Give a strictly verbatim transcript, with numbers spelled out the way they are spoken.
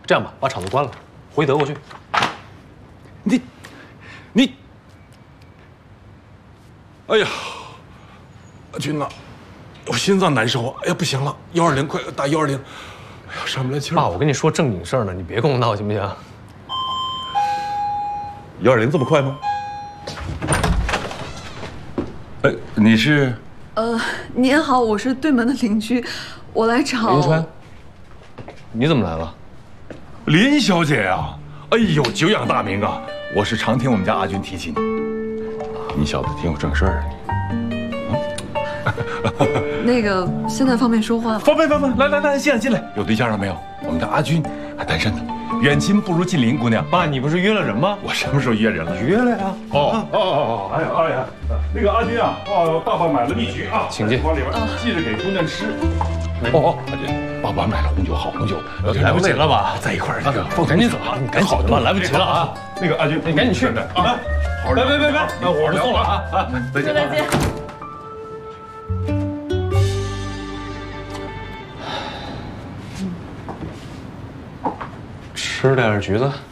这样吧，把厂子关了，回德国去。 你，你，哎呀，阿军呐，我心脏难受啊！哎呀，不行了，幺二零，快打幺二零！哎呀，上不来气儿。 爸，我跟你说正经事儿呢，你别跟我闹行不行？ 幺二零这么快吗？哎，你是？ 呃，您好，我是对门的邻居，我来找林川，你怎么来了？ 林小姐呀！哎呦，久仰大名啊！我是常听我们家阿军提起你，你小子挺有正事儿啊！ 那个，现在方便说话吗？ 方便方便，来来来，进来进来。有对象了没有？我们家阿军还单身呢。远亲不如近邻，姑娘。 爸，你不是约了人吗？ 我什么时候约人了？ 约了呀。 哦哦哦！哎呀哎呀，那个阿军啊，哦，爸爸买了蜜橘啊， 请进。 往里边记着给姑娘吃。哦哦，阿军，爸爸买了红酒，好红酒。 来不及了吧？ 在一块儿， 赶紧走啊！你赶紧走吧，来不及了啊！ 那个阿军， 你赶紧去啊！ 别别别别，那我就送了啊啊！ 再见再见。 吃点橘子。